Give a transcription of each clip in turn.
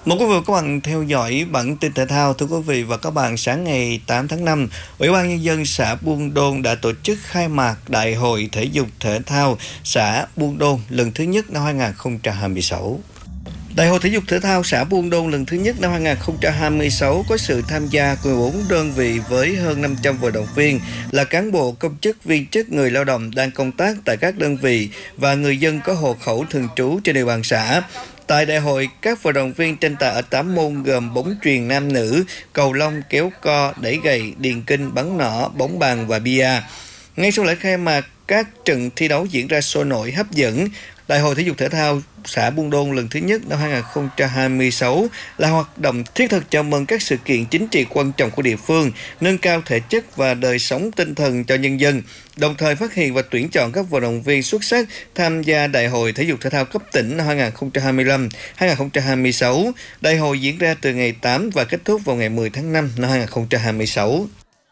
Mời quý vị và các bạn theo dõi bản tin thể thao. Thưa quý vị và các bạn, sáng ngày 8 tháng 5, Ủy ban Nhân dân xã Buôn Đôn đã tổ chức khai mạc Đại hội Thể dục Thể thao xã Buôn Đôn lần thứ nhất năm 2026. Đại hội Thể dục Thể thao xã Buôn Đôn lần thứ nhất năm 2026 có sự tham gia của 14 đơn vị với hơn 500 vận động viên là cán bộ, công chức, viên chức, người lao động đang công tác tại các đơn vị và người dân có hộ khẩu thường trú trên địa bàn xã. Tại đại hội, các vận động viên tranh tài ở 8 môn gồm bóng chuyền nam nữ, cầu lông, kéo co, đẩy gậy, điền kinh, bắn nỏ, bóng bàn và bia. Ngay sau lễ khai mạc, các trận thi đấu diễn ra sôi nổi hấp dẫn. Đại hội Thể dục Thể thao xã Buôn Đôn lần thứ nhất năm 2026 là hoạt động thiết thực chào mừng các sự kiện chính trị quan trọng của địa phương, nâng cao thể chất và đời sống tinh thần cho nhân dân, đồng thời phát hiện và tuyển chọn các vận động viên xuất sắc tham gia Đại hội Thể dục Thể thao cấp tỉnh năm 2025-2026. Đại hội diễn ra từ ngày 8 và kết thúc vào ngày 10 tháng 5 năm 2026.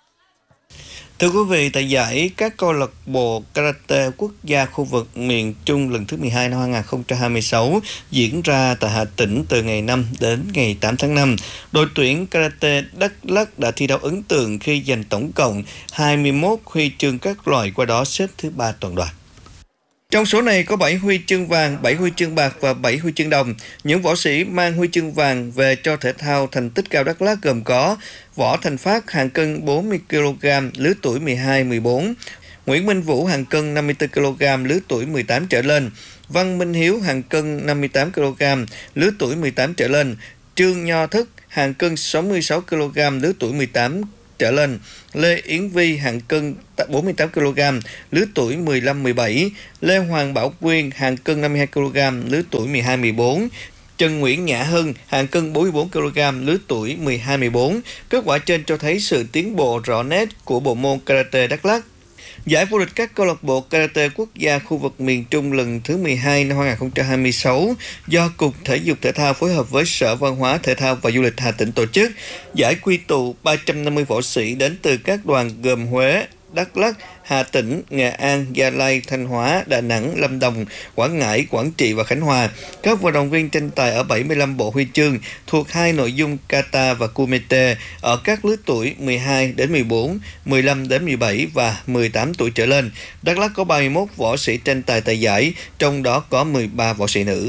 Thưa quý vị, tại giải các câu lạc bộ karate quốc gia khu vực miền Trung lần thứ 12 năm 2026 diễn ra tại Hà Tĩnh từ ngày 5 đến ngày 8 tháng 5, đội tuyển karate Đắk Lắk đã thi đấu ấn tượng khi giành tổng cộng 21 huy chương các loại, qua đó xếp thứ 3 toàn đoàn. Trong số này có 7 huy chương vàng, 7 huy chương bạc và 7 huy chương đồng. Những võ sĩ mang huy chương vàng về cho thể thao thành tích cao Đắk Lắk gồm có Võ Thành Phát, hạng cân 40 kg, lứa tuổi 12-14, Nguyễn Minh Vũ, hạng cân 54 kg, lứa tuổi 18 trở lên, Văn Minh Hiếu, hạng cân 58 kg, lứa tuổi 18 trở lên, Trương Nho Thức, hạng cân 66 kg, lứa tuổi 18 trở lên, Lê Yến Vi, hạng cân 48 kg, lứa tuổi 15-17, Lê Hoàng Bảo Quyên, hạng cân 52 kg, lứa tuổi 12-14, Trần Nguyễn Nhã Hưng, hạng cân 44 kg, lứa tuổi 12-14. Kết quả trên cho thấy sự tiến bộ rõ nét của bộ môn karate Đắk Lắk. Giải vô địch các câu lạc bộ karate quốc gia khu vực miền Trung lần thứ 12 năm 2026 do Cục Thể dục Thể thao phối hợp với Sở Văn hóa Thể thao và Du lịch Hà Tĩnh tổ chức. Giải quy tụ 350 võ sĩ đến từ các đoàn gồm Huế, Đắk Lắk, Hà Tĩnh, Nghệ An, Gia Lai, Thanh Hóa, Đà Nẵng, Lâm Đồng, Quảng Ngãi, Quảng Trị và Khánh Hòa. Các vận động viên tranh tài ở 75 bộ huy chương thuộc hai nội dung kata và kumite ở các lứa tuổi 12 đến 14, 15 đến 17 và 18 tuổi trở lên. Đắk Lắk có 31 võ sĩ tranh tài tại giải, trong đó có 13 võ sĩ nữ.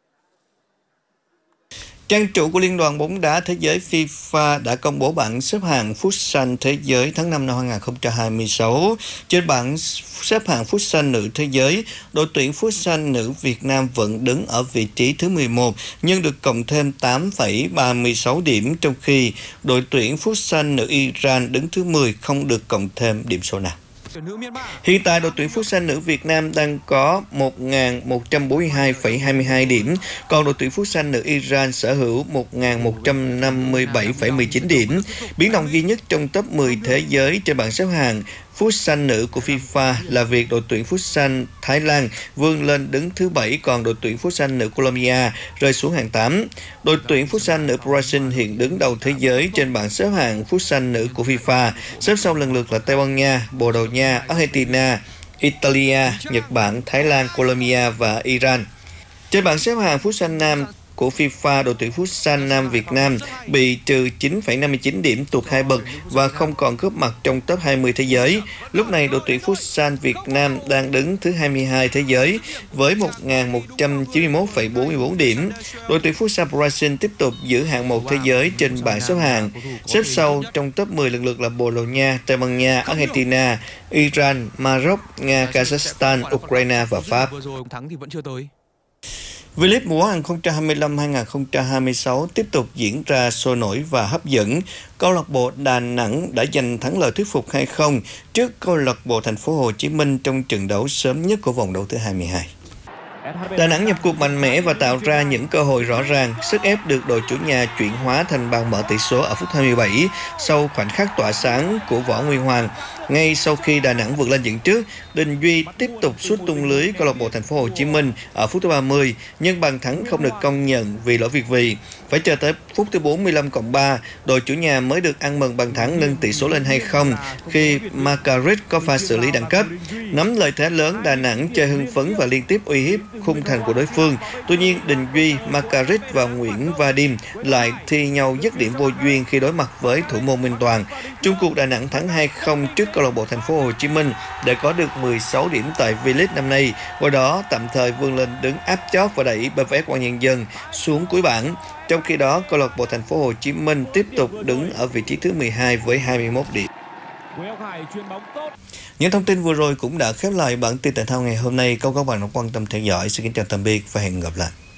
Trang chủ của Liên đoàn bóng đá thế giới FIFA đã công bố bảng xếp hạng Futsal thế giới tháng 5 năm 2026. Trên bảng xếp hạng Futsal nữ thế giới, đội tuyển Futsal nữ Việt Nam vẫn đứng ở vị trí thứ 11 nhưng được cộng thêm 8,36 điểm, trong khi đội tuyển Futsal nữ Iran đứng thứ 10 không được cộng thêm điểm số nào. Hiện tại, đội tuyển Futsal nữ Việt Nam đang có 1.142,22 điểm, còn đội tuyển Futsal nữ Iran sở hữu 1.157,19 điểm. Biến động duy nhất trong top 10 thế giới trên bảng xếp hạng Futsal nữ của FIFA là việc đội tuyển Futsal Thái Lan vươn lên đứng thứ 7, còn đội tuyển Futsal nữ Colombia rơi xuống hạng 8. Đội tuyển Futsal nữ Brazil hiện đứng đầu thế giới trên bảng xếp hạng Futsal nữ của FIFA, xếp sau lần lượt là Tây Ban Nha, Bồ Đào Nha, Argentina, Italia, Nhật Bản, Thái Lan, Colombia và Iran. Trên bảng xếp hạng Futsal nam của FIFA, đội tuyển Futsal nam Việt Nam bị trừ 9,59 điểm tụt 2 bậc và không còn góp mặt trong top 20 thế giới. Lúc này, đội tuyển Futsal Việt Nam đang đứng thứ 22 thế giới với 1.191,44 điểm. Đội tuyển Futsal Brazil tiếp tục giữ hạng 1 thế giới trên bảng xếp hạng. Xếp sau trong top 10 lần lượt là Bồ Đào Nha, Tây Ban Nha, Argentina, Iran, Maroc, Nga, Kazakhstan, Ukraine và Pháp. V-League mùa 2025-2026 tiếp tục diễn ra sôi nổi và hấp dẫn. Câu lạc bộ Đà Nẵng đã giành thắng lợi thuyết phục 2-0 trước câu lạc bộ Thành phố Hồ Chí Minh trong trận đấu sớm nhất của vòng đấu thứ 22. Đà Nẵng nhập cuộc mạnh mẽ và tạo ra những cơ hội rõ ràng, sức ép được đội chủ nhà chuyển hóa thành bàn mở tỷ số ở phút 27 sau khoảnh khắc tỏa sáng của Võ Nguyên Hoàng. Ngay sau khi Đà Nẵng vượt lên dẫn trước, Đình Duy tiếp tục sút tung lưới câu lạc bộ Thành phố Hồ Chí Minh ở phút thứ 30, nhưng bàn thắng không được công nhận vì lỗi việt vị. Phải chờ tới phút thứ 45+3, đội chủ nhà mới được ăn mừng bàn thắng nâng tỷ số lên 2-0 khi Margaret có pha xử lý đẳng cấp. Nắm lợi thế lớn, Đà Nẵng chơi hưng phấn và liên tiếp uy hiếp khung thành của đối phương. Tuy nhiên, Đình Duy, Margaret và Nguyễn Vadim lại thi nhau dứt điểm vô duyên khi đối mặt với thủ môn Minh Toàn. Chung cuộc Đà Nẵng thắng 2-0 trước câu lạc bộ Thành phố Hồ Chí Minh để có được 16 điểm tại V-League năm nay, qua đó tạm thời vươn lên đứng áp chót và đẩy BVF Công an Nhân dân xuống cuối bảng. Trong khi đó, câu lạc bộ Thành phố Hồ Chí Minh tiếp tục đứng ở vị trí thứ 12 với 21 điểm. Những thông tin vừa rồi cũng đã khép lại bản tin thể thao ngày hôm nay. Cảm ơn các bạn đã quan tâm theo dõi. Xin kính chào tạm biệt và hẹn gặp lại.